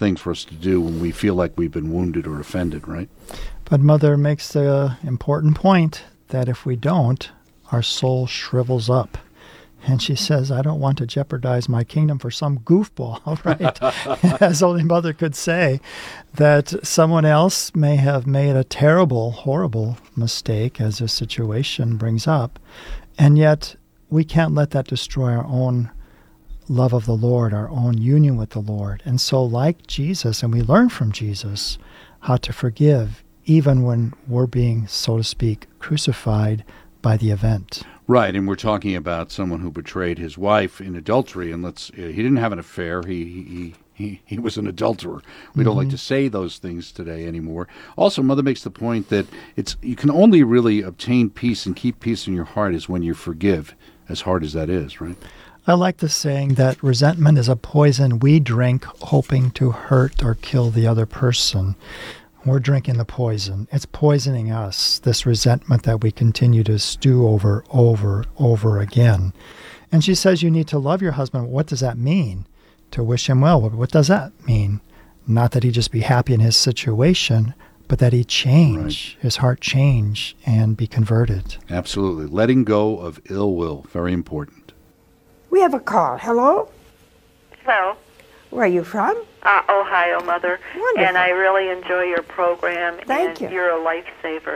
thing for us to do when we feel like we've been wounded or offended, right? But Mother makes the important point that if we don't, our soul shrivels up. And she says, I don't want to jeopardize my kingdom for some goofball, right? As only Mother could say, that someone else may have made a terrible, horrible mistake, as this situation brings up, and yet we can't let that destroy our own love of the Lord, our own union with the Lord. And so like Jesus, and we learn from Jesus how to forgive, even when we're being, so to speak, crucified by the event. Right, and we're talking about someone who betrayed his wife in adultery, and he didn't have an affair. He was an adulterer. We don't like to say those things today anymore. Also, Mother makes the point that you can only really obtain peace and keep peace in your heart is when you forgive, as hard as that is, right? I like the saying that resentment is a poison we drink hoping to hurt or kill the other person. We're drinking the poison. It's poisoning us, this resentment that we continue to stew over again. And she says you need to love your husband. What does that mean? To wish him well. What does that mean? Not that he just be happy in his situation, but that he change, his heart change, and be converted. Absolutely. Letting go of ill will, very important. We have a call. Hello? Hello. Where are you from? Ohio, Mother. Wonderful. And I really enjoy your program. Thank you. You're a lifesaver.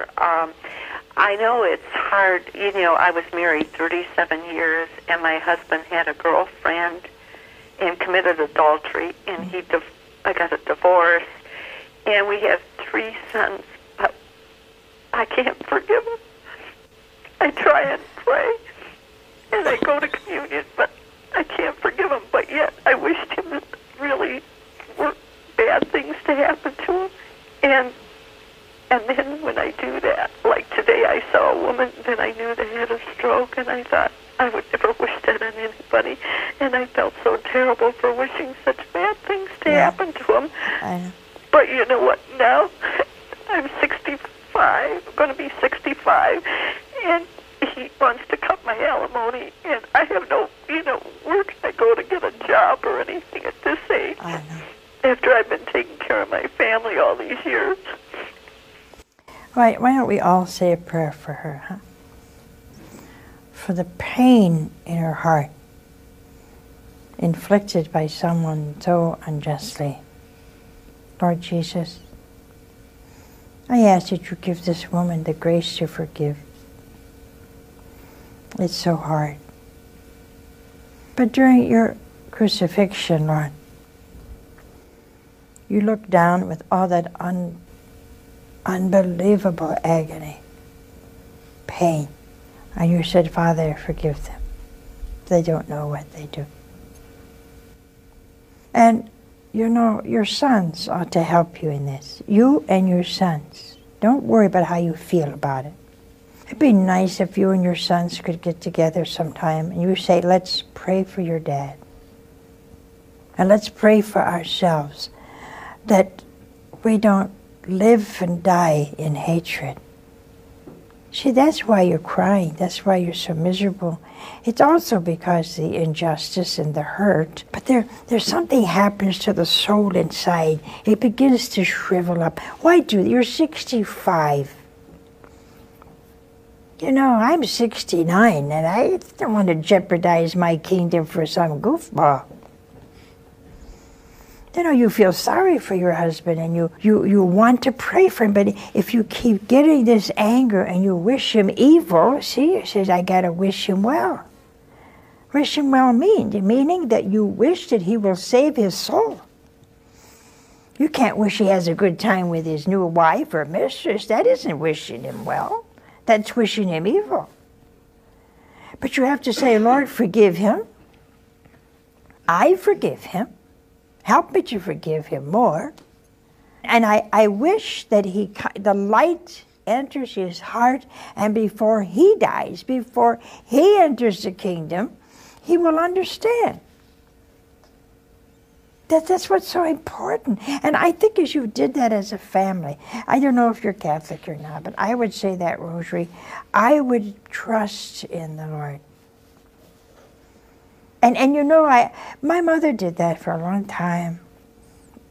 I know it's hard. You know, I was married 37 years, and my husband had a girlfriend and committed adultery, and I got a divorce, and we have 3 sons, but I can't forgive him. I try and pray, and I go to communion, but I can't forgive him, but yet I wished him really bad things to happen to him. And then when I do that, like today I saw a woman that I knew that had a stroke, and I thought I would never wish that on anybody. And I felt so terrible for wishing such bad things to happen to him. But you know what? Now I'm 65. I'm going to be 65. And he wants to cut my alimony, and I have no, where can I go to get a job or anything at this age? I know. After I've been taking care of my family all these years. Right, why don't we all say a prayer for her, huh? For the pain in her heart inflicted by someone so unjustly. Lord Jesus, I ask that you give this woman the grace to forgive. It's so hard. But during your crucifixion, Lord, you looked down with all that unbelievable agony, pain, and you said, Father, forgive them. They don't know what they do. And, your sons ought to help you in this. You and your sons. Don't worry about how you feel about it. It'd be nice if you and your sons could get together sometime and you say, let's pray for your dad. And let's pray for ourselves that we don't live and die in hatred. See, that's why you're crying. That's why you're so miserable. It's also because the injustice and the hurt. But there's something happens to the soul inside. It begins to shrivel up. Why do you're 65? I'm 69, and I don't want to jeopardize my kingdom for some goofball. You feel sorry for your husband, and you want to pray for him, but if you keep getting this anger and you wish him evil, see, it says, I got to wish him well. Wish him well meaning that you wish that he will save his soul. You can't wish he has a good time with his new wife or mistress. That isn't wishing him well. That's wishing him evil. But you have to say, Lord, forgive him. I forgive him. Help me to forgive him more. And I wish that the light enters his heart, and before he dies, before he enters the kingdom, he will understand. That's what's so important. And I think as you did that as a family, I don't know if you're Catholic or not, but I would say that rosary, I would trust in the Lord. And my mother did that for a long time.